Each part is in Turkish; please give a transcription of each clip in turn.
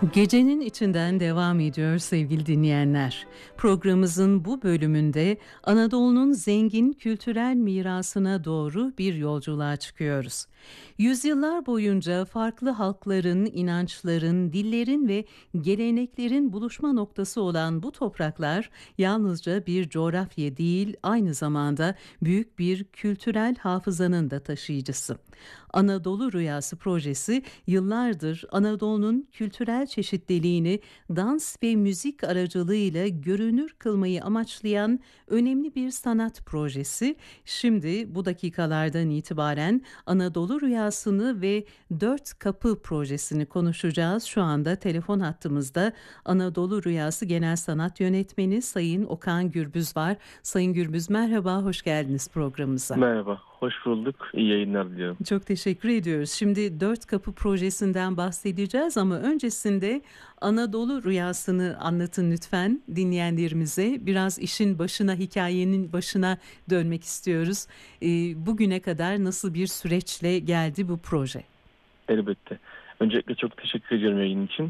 Gecenin içinden devam ediyor sevgili dinleyenler. Programımızın bu bölümünde Anadolu'nun zengin kültürel mirasına doğru bir yolculuğa çıkıyoruz. Yüzyıllar boyunca farklı halkların, inançların, dillerin ve geleneklerin buluşma noktası olan bu topraklar yalnızca bir coğrafya değil, aynı zamanda büyük bir kültürel hafızanın da taşıyıcısı. Anadolu Rüyası projesi yıllardır Anadolu'nun kültürel çeşitliliğini dans ve müzik aracılığıyla görünür kılmayı amaçlayan önemli bir sanat projesi. Şimdi bu dakikalardan itibaren Anadolu Rüyası'nı ve Dört Kapı projesini konuşacağız. Şu anda telefon hattımızda Anadolu Rüyası Genel Sanat Yönetmeni Sayın Okan Gürbüz var. Sayın Gürbüz, merhaba, hoş geldiniz programımıza. Merhaba, hoş bulduk. İyi yayınlar diliyorum. Çok teşekkür ediyoruz. Şimdi Dört Kapı projesinden bahsedeceğiz ama öncesinde Anadolu Rüyası'nı anlatın lütfen dinleyenlerimize. Biraz işin başına, hikayenin başına dönmek istiyoruz. Bugüne kadar nasıl bir süreçle geldi bu proje? Elbette. Öncelikle çok teşekkür ediyorum yayın için.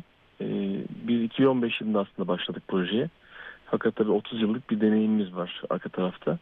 Biz 2015 yılında aslında başladık projeye. Fakat tabii 30 yıllık bir deneyimimiz var arka tarafta.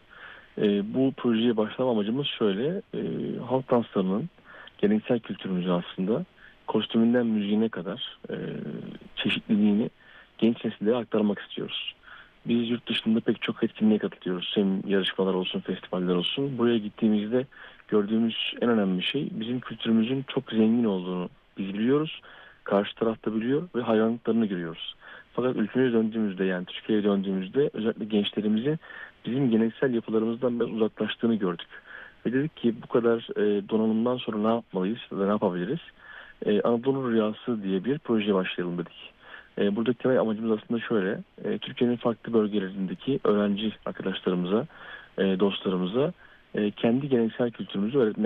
Bu projeye başlama amacımız şöyle. Halk danslarının geleneksel kültürümüzü aslında kostümünden müziğine kadar çeşitliliğini genç nesillere aktarmak istiyoruz. Biz yurt dışında pek çok etkinliğe katılıyoruz. Hem yarışmalar olsun, festivaller olsun. Buraya gittiğimizde gördüğümüz en önemli şey bizim kültürümüzün çok zengin olduğunu biz biliyoruz. Karşı taraf da biliyor ve hayranlıklarını görüyoruz. Fakat ülkemize döndüğümüzde, yani Türkiye'ye döndüğümüzde özellikle gençlerimizin bizim geleneksel yapılarımızdan biraz uzaklaştığını gördük. Ve dedik ki bu kadar donanımdan sonra ne yapmalıyız ve ne yapabiliriz? Anadolu Rüyası diye bir projeye başlayalım dedik. Buradaki temel amacımız aslında şöyle. Türkiye'nin farklı bölgelerindeki öğrenci arkadaşlarımıza, dostlarımıza kendi geleneksel kültürümüzü öğretmek.